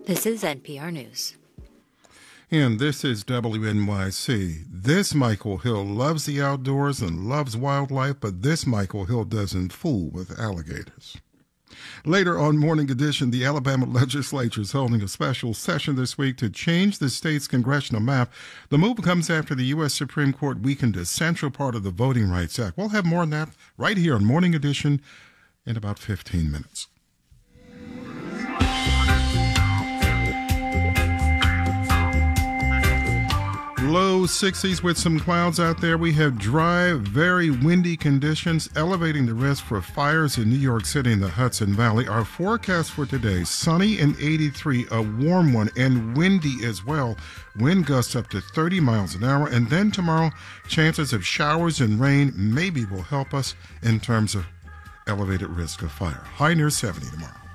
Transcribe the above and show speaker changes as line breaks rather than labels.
This is NPR News.
And this is WNYC. This Michael Hill loves the outdoors and loves wildlife, but this Michael Hill doesn't fool with alligators. Later on Morning Edition, the Alabama legislature is holding a special session this week to change the state's congressional map. The move comes after the U.S. Supreme Court weakened a central part of the Voting Rights Act. We'll have more on that right here on Morning Edition in about 15 minutes. Low 60s with some clouds out there. We have dry, very windy conditions, elevating the risk for fires in New York City and the Hudson Valley. Our forecast for today, sunny and 83, a warm one, and windy as well. Wind gusts up to 30 miles an hour. And then tomorrow, chances of showers and rain maybe will help us in terms of elevated risk of fire. High near 70 tomorrow.